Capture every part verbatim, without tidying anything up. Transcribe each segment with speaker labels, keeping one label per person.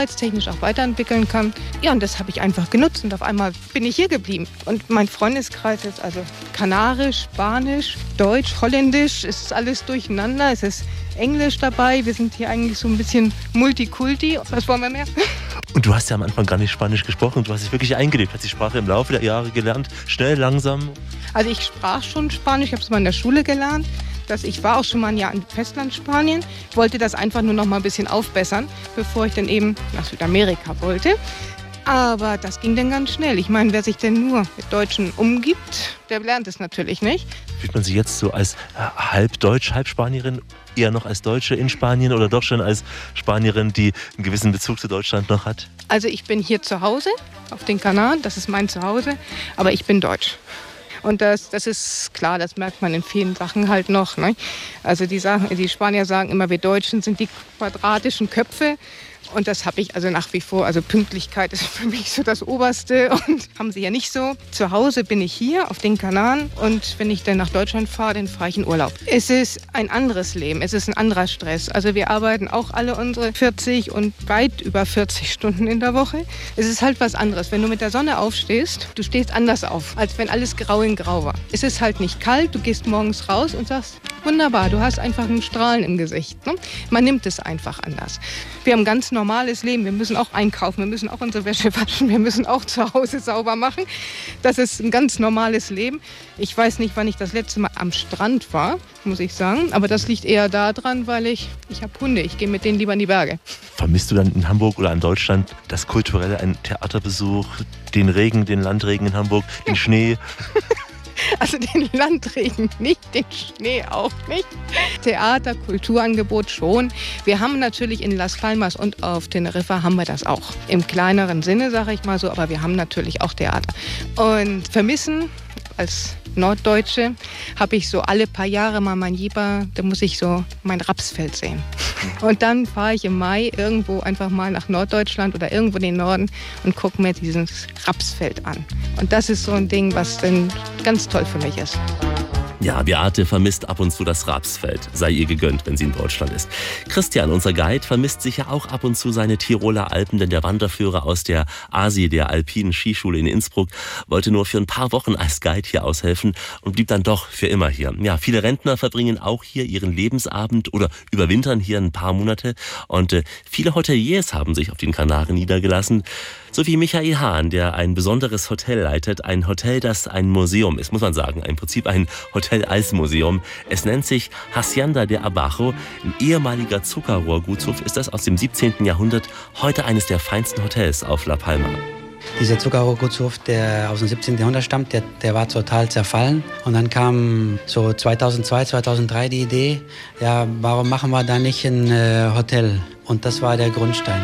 Speaker 1: arbeitstechnisch auch weiterentwickeln kann. Ja, und das habe ich einfach genutzt und auf einmal bin ich hier geblieben. Und mein Freundeskreis ist also kanarisch, spanisch, deutsch, holländisch, es ist alles durcheinander, es ist Englisch dabei. Wir sind hier eigentlich so ein bisschen Multikulti. Was wollen wir mehr?
Speaker 2: Und du hast ja am Anfang gar nicht Spanisch gesprochen. Du hast dich wirklich eingelebt, hast die Sprache im Laufe der Jahre gelernt, schnell, langsam.
Speaker 1: Also ich sprach schon Spanisch, ich habe es mal in der Schule gelernt. Das, ich war auch schon mal ein Jahr in Festlandspanien. Ich wollte das einfach nur noch mal ein bisschen aufbessern, bevor ich dann eben nach Südamerika wollte. Aber das ging dann ganz schnell. Ich meine, wer sich denn nur mit Deutschen umgibt, der lernt es natürlich nicht.
Speaker 2: Fühlt man sich jetzt so als halb Deutsch, halb Spanierin, eher noch als Deutsche in Spanien oder doch schon als Spanierin, die einen gewissen Bezug zu Deutschland noch hat?
Speaker 1: Also ich bin hier zu Hause auf den Kanaren, das ist mein Zuhause, aber ich bin deutsch. Und das, das ist klar, das merkt man in vielen Sachen halt noch. Ne? Also die, sagen, die Spanier sagen immer, wir Deutschen sind die quadratischen Köpfe. Und das habe ich also nach wie vor. Also Pünktlichkeit ist für mich so das Oberste und haben sie ja nicht so. Zu Hause bin ich hier auf den Kanaren und wenn ich dann nach Deutschland fahre, dann fahre ich in Urlaub. Es ist ein anderes Leben, es ist ein anderer Stress. Also wir arbeiten auch alle unsere vierzig und weit über vierzig Stunden in der Woche. Es ist halt was anderes. Wenn du mit der Sonne aufstehst, du stehst anders auf, als wenn alles grau in grau war. Es ist halt nicht kalt, du gehst morgens raus und sagst, wunderbar, du hast einfach ein Strahlen im Gesicht. Ne? Man nimmt es einfach anders. Wir haben ganz normales Leben. Wir müssen auch einkaufen, wir müssen auch unsere Wäsche waschen, wir müssen auch zu Hause sauber machen. Das ist ein ganz normales Leben. Ich weiß nicht, wann ich das letzte Mal am Strand war, muss ich sagen. Aber das liegt eher daran, weil ich, ich habe Hunde. Ich gehe mit denen lieber in die Berge.
Speaker 2: Vermisst du dann in Hamburg oder in Deutschland das Kulturelle, einen Theaterbesuch, den Regen, den Landregen in Hamburg, den Schnee?
Speaker 1: Also den Landregen nicht, den Schnee auch nicht. Theater, Kulturangebot schon. Wir haben natürlich in Las Palmas und auf Teneriffa haben wir das auch. Im kleineren Sinne, sage ich mal so, aber wir haben natürlich auch Theater. Und vermissen als Norddeutsche habe ich so alle paar Jahre mal mein Jeber, da muss ich so mein Rapsfeld sehen. Und dann fahre ich im Mai irgendwo einfach mal nach Norddeutschland oder irgendwo in den Norden und gucke mir dieses Rapsfeld an. Und das ist so ein Ding, was dann ganz toll für mich ist.
Speaker 3: Ja, Beate vermisst ab und zu das Rapsfeld. Sei ihr gegönnt, wenn sie in Deutschland ist. Christian, unser Guide, vermisst sicher auch ab und zu seine Tiroler Alpen, denn der Wanderführer aus der A S I, der Alpinen Skischule in Innsbruck, wollte nur für ein paar Wochen als Guide hier aushelfen und blieb dann doch für immer hier. Ja, viele Rentner verbringen auch hier ihren Lebensabend oder überwintern hier ein paar Monate und äh, viele Hoteliers haben sich auf den Kanaren niedergelassen. So wie Michael Hahn, der ein besonderes Hotel leitet. Ein Hotel, das ein Museum ist, muss man sagen. Im Prinzip ein Hotel als Museum. Es nennt sich Hacienda de Abajo. Ein ehemaliger Zuckerrohrgutshof ist das aus dem siebzehnten Jahrhundert. Heute eines der feinsten Hotels auf La Palma.
Speaker 4: Dieser Zuckerrohrgutshof, der aus dem siebzehnten Jahrhundert stammt, der, der war total zerfallen. Und dann kam so zweitausendzwei, zweitausenddrei die Idee, ja, warum machen wir da nicht ein äh, Hotel? Und das war der Grundstein.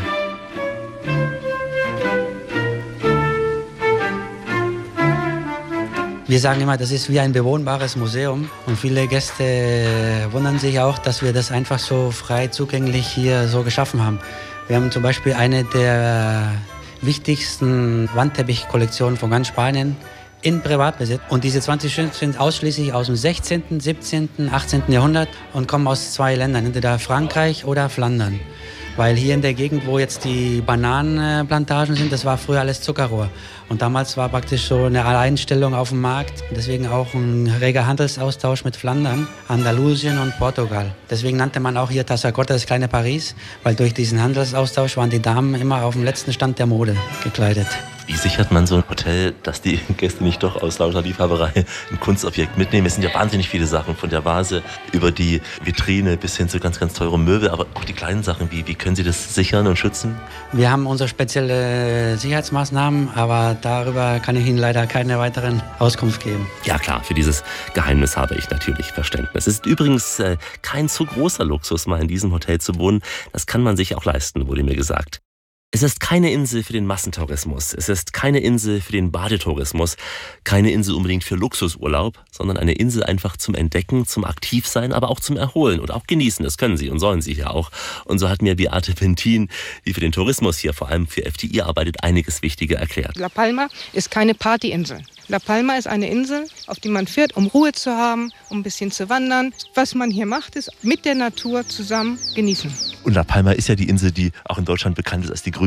Speaker 4: Wir sagen immer, das ist wie ein bewohnbares Museum und viele Gäste wundern sich auch, dass wir das einfach so frei zugänglich hier so geschaffen haben. Wir haben zum Beispiel eine der wichtigsten Wandteppichkollektionen von ganz Spanien in Privatbesitz. Und diese zwanzig Stück sind ausschließlich aus dem sechzehnten, siebzehnten, achtzehnten Jahrhundert und kommen aus zwei Ländern, entweder Frankreich oder Flandern. Weil hier in der Gegend, wo jetzt die Bananenplantagen sind, das war früher alles Zuckerrohr. Und damals war praktisch so eine Alleinstellung auf dem Markt. Deswegen auch ein reger Handelsaustausch mit Flandern, Andalusien und Portugal. Deswegen nannte man auch hier Tassagorta das kleine Paris, weil durch diesen Handelsaustausch waren die Damen immer auf dem letzten Stand der Mode gekleidet.
Speaker 2: Wie sichert man so ein Hotel, dass die Gäste nicht doch aus lauter Liebhaberei ein Kunstobjekt mitnehmen? Es sind ja wahnsinnig viele Sachen, von der Vase über die Vitrine bis hin zu ganz, ganz teurem Möbel. Aber auch die kleinen Sachen, wie, wie können Sie das sichern und schützen?
Speaker 4: Wir haben unsere spezielle Sicherheitsmaßnahmen, aber darüber kann ich Ihnen leider keine weiteren Auskunft geben.
Speaker 3: Ja klar, für dieses Geheimnis habe ich natürlich Verständnis. Es ist übrigens äh, kein zu großer Luxus, mal in diesem Hotel zu wohnen. Das kann man sich auch leisten, wurde mir gesagt. Es ist keine Insel für den Massentourismus, es ist keine Insel für den Badetourismus, keine Insel unbedingt für Luxusurlaub, sondern eine Insel einfach zum Entdecken, zum Aktivsein, aber auch zum Erholen und auch genießen. Das können Sie und sollen Sie ja auch. Und so hat mir Beate Pentin, die für den Tourismus hier vor allem für F D I arbeitet, einiges Wichtige erklärt.
Speaker 1: La Palma ist keine Partyinsel. La Palma ist eine Insel, auf die man fährt, um Ruhe zu haben, um ein bisschen zu wandern. Was man hier macht, ist mit der Natur zusammen genießen.
Speaker 2: Und La Palma ist ja die Insel, die auch in Deutschland bekannt ist als die